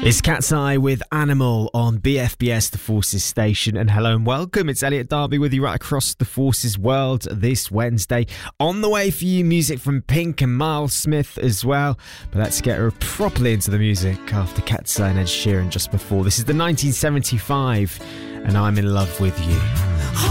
It's Cat's Eye with Animal on BFBS, the Forces station. And hello and welcome. It's Elliot Darby with you right across the Forces world this Wednesday. On the way for you, music from Pink and Miles Smith as well. But let's get properly into the music after Cat's Eye and Ed Sheeran just before. This is the 1975 and I'm in Love with You.